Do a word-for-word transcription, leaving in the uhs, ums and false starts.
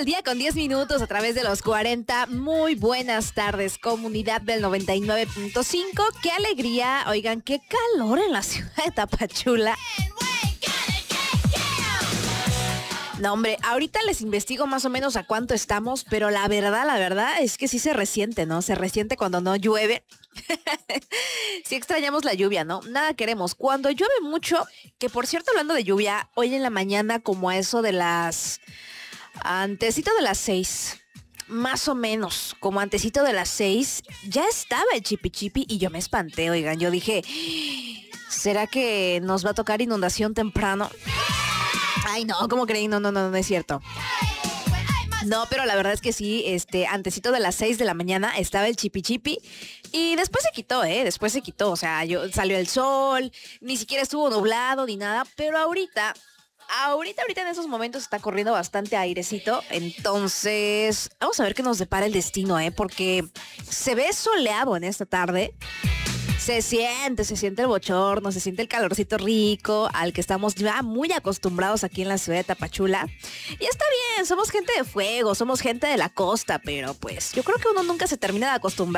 día con diez minutos a través de los cuarenta. Muy buenas tardes, comunidad del noventa y nueve punto cinco. Qué alegría, oigan, qué calor en la ciudad de Tapachula. No, hombre, ahorita les investigo más o menos a cuánto estamos, pero la verdad, la verdad es que sí se resiente, ¿no? Se resiente cuando no llueve. Sí extrañamos la lluvia, ¿no? Nada queremos. Cuando llueve mucho, que por cierto, hablando de lluvia, hoy en la mañana como a eso de las... antesito de las seis, más o menos, como antesito de las seis, ya estaba el chipi chipi y yo me espanté, oigan, yo dije, ¿será que nos va a tocar inundación temprano? Ay, no, ¿cómo creen? No, no, no, no es cierto. No, pero la verdad es que sí, este, antesito de las seis de la mañana estaba el chipi chipi y después se quitó, ¿eh? Después se quitó, o sea, yo, salió el sol, ni siquiera estuvo nublado ni nada, pero ahorita, ahorita, ahorita en esos momentos está corriendo bastante airecito, entonces vamos a ver qué nos depara el destino, ¿eh? Porque se ve soleado en esta tarde. Se siente, se siente el bochorno, se siente el calorcito rico al que estamos ya muy acostumbrados aquí en la ciudad de Tapachula. Y está bien, somos gente de fuego, somos gente de la costa, pero pues yo creo que uno nunca se termina de acostumbrar